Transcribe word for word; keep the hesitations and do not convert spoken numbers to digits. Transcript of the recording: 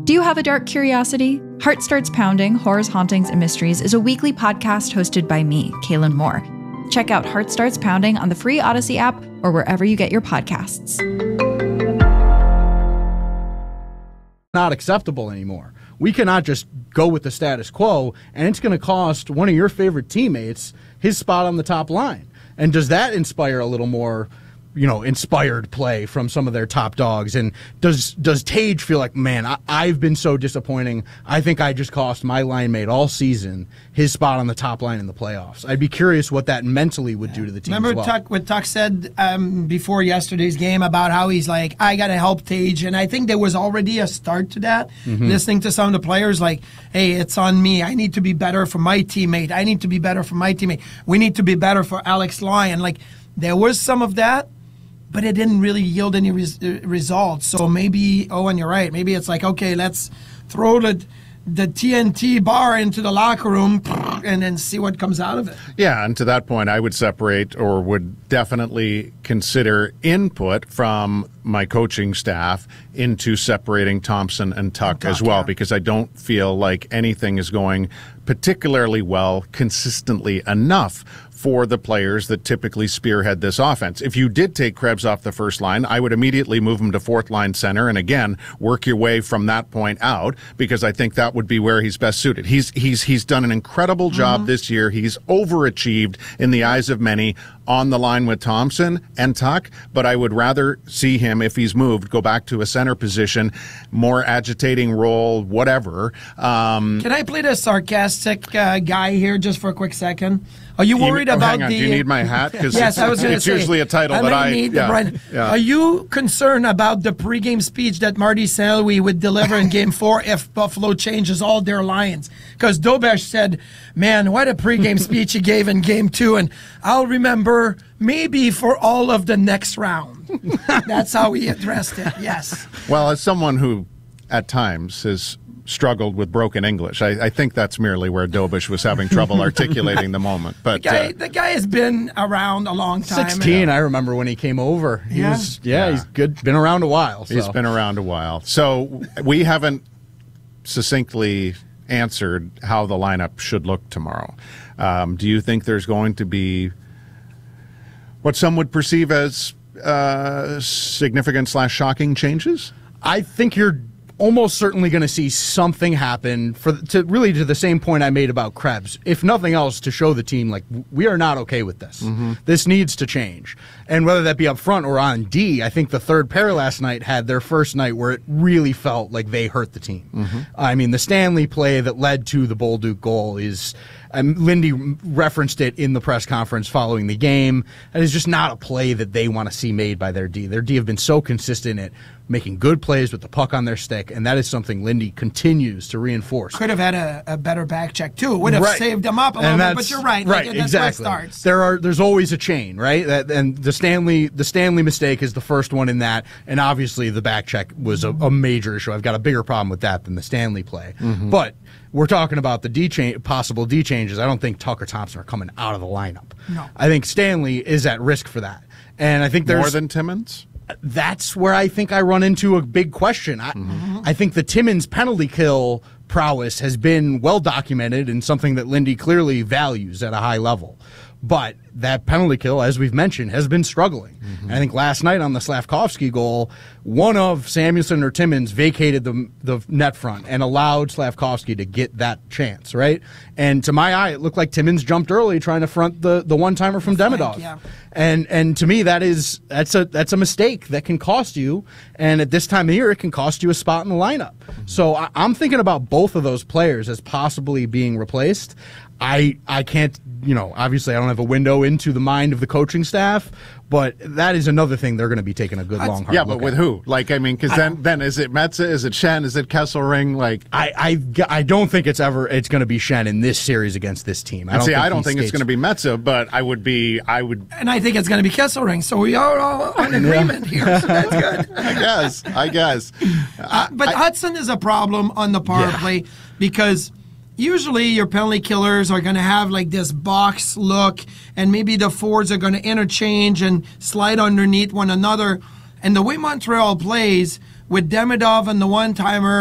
Do you have a dark curiosity? Heart Starts Pounding, Horrors, Hauntings, and Mysteries is a weekly podcast hosted by me, Kaylin Moore. Check out Heart Starts Pounding on the free Odyssey app or wherever you get your podcasts. Not acceptable anymore. We cannot just go with the status quo, and it's going to cost one of your favorite teammates his spot on the top line. And does that inspire a little more, you know, inspired play from some of their top dogs? And does does Tage feel like, man, I, I've been so disappointing. I think I just cost my line mate all season his spot on the top line in the playoffs. I'd be curious what that mentally would do to the team. Remember as well. Tuck, what Tuck said um, before yesterday's game about how he's like, I got to help Tage. And I think there was already a start to that. Mm-hmm. Listening to some of the players like, hey, it's on me. I need to be better for my teammate. I need to be better for my teammate. We need to be better for Alex Lyon. Like, there was some of that, but it didn't really yield any res- results. So maybe, oh, and you're right, maybe it's like, okay, let's throw the, the T N T bar into the locker room and then see what comes out of it. Yeah, and to that point, I would separate or would definitely consider input from my coaching staff into separating Thompson and Tuck, Tuck as well, yeah. because I don't feel like anything is going particularly well consistently enough for the players that typically spearhead this offense. If you did take Krebs off the first line, I would immediately move him to fourth line center and again work your way from that point out, because I think that would be where he's best suited. He's he's he's done an incredible job mm-hmm. this year. He's overachieved in the eyes of many on the line with Thompson and Tuck, but I would rather see him, if he's moved, go back to a center position, more agitating role, whatever. Um, Can I play the sarcastic uh, guy here just for a quick second? Are you worried you, oh, about hang on. the? Do you need my hat? Because yes, it's, I was going to it's say, usually a title I that I. Need yeah, the brand. yeah. Are you concerned about the pregame speech that Marty Selby would deliver in Game Four if Buffalo changes all their lines? Because Dobesh said, "Man, what a pregame speech he gave in Game Two, and I'll remember maybe for all of the next round." That's how he addressed it. Yes. Well, as someone who, at times, has struggled with broken English, I, I think that's merely where Dobish was having trouble articulating the moment. But the guy, uh, the guy has been around a long time. Sixteen, I remember when he came over. He yeah. was, yeah, yeah, he's good. Been around a while. So. He's been around a while. So we haven't succinctly answered how the lineup should look tomorrow. Um, do you think there's going to be what some would perceive as uh, significant slash shocking changes? I think you're almost certainly going to see something happen for to really to the same point I made about Krebs. If nothing else, to show the team like we are not okay with this. Mm-hmm. This needs to change. And whether that be up front or on D, I think the third pair last night had their first night where it really felt like they hurt the team. Mm-hmm. I mean, the Stanley play that led to the Bolduc goal is. Um, Lindy referenced it in the press conference following the game. That is just not a play that they want to see made by their D. Their D have been so consistent at making good plays with the puck on their stick, and that is something Lindy continues to reinforce. Could have had a, a better back check, too. Would have right. saved them up a little bit, but you're right. Right, like, that's exactly. where it starts. There are, there's always a chain, right? That, and the Stanley the Stanley mistake is the first one in that, and obviously the back check was a, a major issue. I've got a bigger problem with that than the Stanley play. Mm-hmm. But we're talking about the D cha- possible D changes. I don't think Tucker Thompson are coming out of the lineup. No. I think Stanley is at risk for that. And I think there's more than Timmins? That's where I think I run into a big question. I, mm-hmm. I think the Timmins penalty kill prowess has been well documented and something that Lindy clearly values at a high level. But that penalty kill, as we've mentioned, has been struggling. Mm-hmm. And I think last night on the Slavkovsky goal, one of Samuelson or Timmins vacated the the net front and allowed Slavkovsky to get that chance, right? And to my eye, it looked like Timmins jumped early trying to front the, the one-timer from Demidov. Yeah. And and to me, that is that's a that's a mistake that can cost you. And at this time of year, it can cost you a spot in the lineup. Mm-hmm. So I, I'm thinking about both of those players as possibly being replaced. I I can't, you know, obviously I don't have a window into the mind of the coaching staff, but that is another thing they're going to be taking a good long hard yeah, look but with at. Who? Like, I mean, because then, then is it Metza? Is it Shen? Is it Kesselring? Like, I, I, I don't think it's ever it's going to be Shen in this series against this team. I don't see, think I don't think skates. it's going to be Metza, but I would be, I would. And I think it's going to be Kesselring, so we are all in agreement here. So that's good. I guess, I guess. Uh, but I, Hudson is a problem on the power yeah. play because usually your penalty killers are going to have like this box look, and maybe the forwards are going to interchange and slide underneath one another. And the way Montreal plays with Demidov and the one-timer